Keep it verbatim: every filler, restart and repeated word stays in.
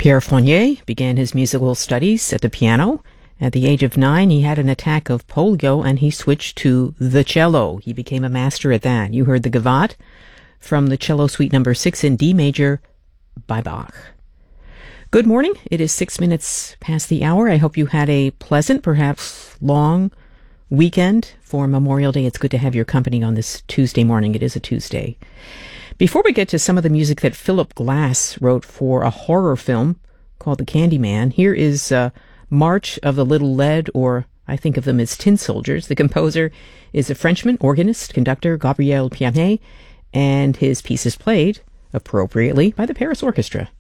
Pierre Fournier began his musical studies at the piano. At the age of nine, he had an attack of polio and he switched to the cello. He became a master at that. You heard the Gavotte from the cello suite number six in D major by Bach. Good morning. It is six minutes past the hour. I hope you had a pleasant, perhaps long weekend for Memorial Day. It's good to have your company on this Tuesday morning. It is a Tuesday. Before we get to some of the music that Philip Glass wrote for a horror film called The Candyman, here is uh, March of the Little Lead, or I think of them as Tin Soldiers. The composer is a Frenchman, organist, conductor, Gabriel Pianet, and his piece is played, appropriately, by the Paris Orchestra.